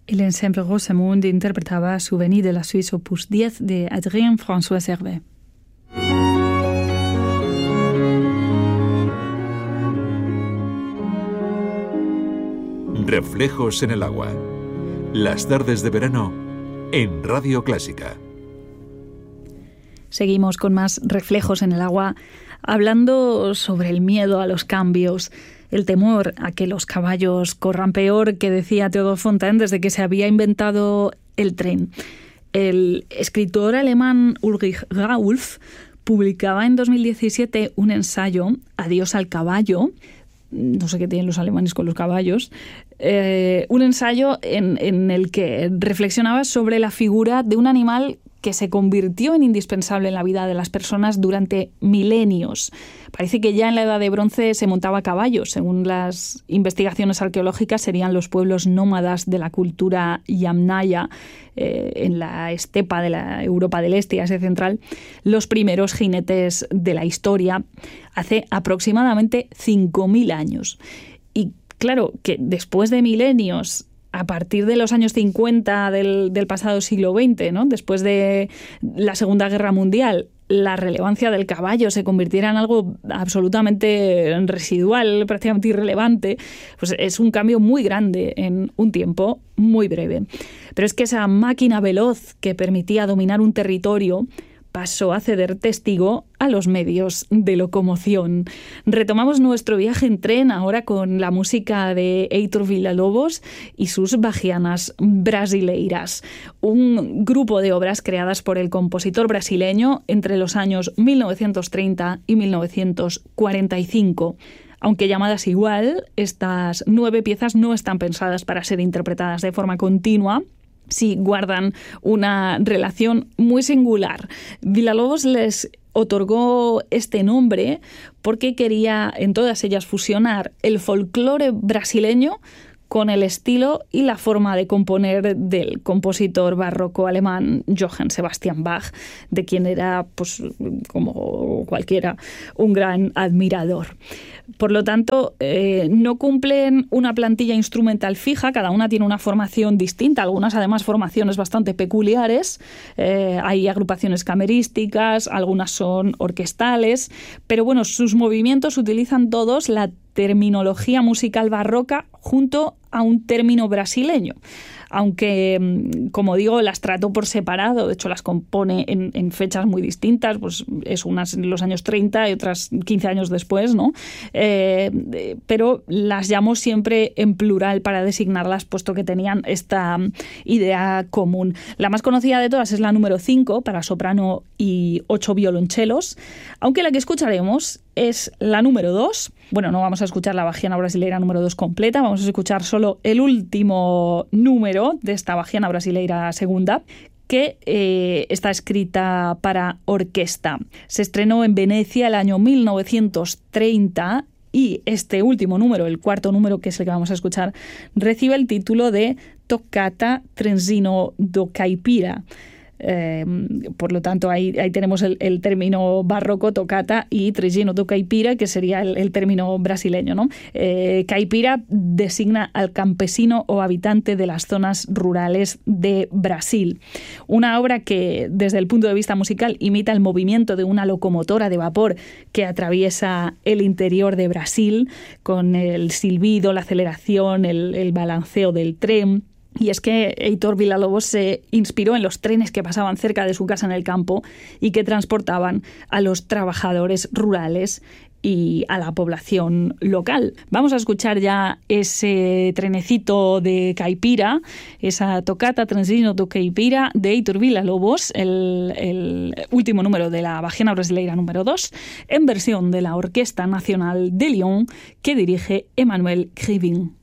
El ensemble Rosamund interpretaba Souvenir de la Suisse opus 10 de Adrien François Servet. Reflejos en el agua. Las tardes de verano en Radio Clásica. Seguimos con más Reflejos en el agua, hablando sobre el miedo a los cambios, el temor a que los caballos corran peor, que decía Theodor Fontane desde que se había inventado el tren. El escritor alemán Ulrich Raulf publicaba en 2017 un ensayo, Adiós al caballo. No sé qué tienen los alemanes con los caballos. Un ensayo en el que reflexionaba sobre la figura de un animal que se convirtió en indispensable en la vida de las personas durante milenios. Parece que ya en la Edad de Bronce se montaba a caballo. Según las investigaciones arqueológicas, serían los pueblos nómadas de la cultura yamnaya, en la estepa de la Europa del Este y Asia Central, los primeros jinetes de la historia, hace aproximadamente 5.000 años. Y claro, que después de milenios, a partir de los años 50 del pasado siglo XX, ¿no? Después de la Segunda Guerra Mundial, la relevancia del caballo se convirtiera en algo absolutamente residual, prácticamente irrelevante, pues es un cambio muy grande en un tiempo muy breve. Pero es que esa máquina veloz que permitía dominar un territorio pasó a ceder testigo a los medios de locomoción. Retomamos nuestro viaje en tren ahora con la música de Heitor Villa-Lobos y sus Bahianas Brasileiras, un grupo de obras creadas por el compositor brasileño entre los años 1930 y 1945. Aunque llamadas igual, estas 9 piezas no están pensadas para ser interpretadas de forma continua. Sí, guardan una relación muy singular. Villa-Lobos les otorgó este nombre porque quería en todas ellas fusionar el folclore brasileño con el estilo y la forma de componer del compositor barroco alemán Johann Sebastian Bach, de quien era, pues, como cualquiera, un gran admirador. Por lo tanto, no cumplen una plantilla instrumental fija, cada una tiene una formación distinta, algunas además formaciones bastante peculiares, hay agrupaciones camerísticas, algunas son orquestales, pero bueno, sus movimientos utilizan todos la terminología musical barroca junto a un término brasileño. Aunque, como digo, las trató por separado, de hecho las compone en fechas muy distintas, pues es unas en los años 30 y otras 15 años después, ¿no? Pero las llamó siempre en plural para designarlas, puesto que tenían esta idea común. La más conocida de todas es la número 5, para soprano y 8 violonchelos, aunque la que escucharemos es la número 2. Bueno, no vamos a escuchar la Bahiana Brasileira número 2 completa, vamos a escuchar solo el último número de esta Bahiana Brasileira segunda, que está escrita para orquesta. Se estrenó en Venecia el año 1930 y este último número, el cuarto número, que es el que vamos a escuchar, recibe el título de Toccata Trenzino do Caipira. Por lo tanto, ahí tenemos el término barroco, toccata, y trenzino do caipira, que sería el término brasileño, ¿no? Caipira designa al campesino o habitante de las zonas rurales de Brasil. Una obra que, desde el punto de vista musical, imita el movimiento de una locomotora de vapor que atraviesa el interior de Brasil, con el silbido, la aceleración, el balanceo del tren. Y es que Heitor Villa-Lobos se inspiró en los trenes que pasaban cerca de su casa en el campo y que transportaban a los trabajadores rurales y a la población local. Vamos a escuchar ya ese trenecito de Caipira, esa Toccata Trenzino do Caipira de Heitor Villa-Lobos, el último número de la Bahiana Brasileira número 2, en versión de la Orquesta Nacional de Lyon, que dirige Emmanuel Krivine.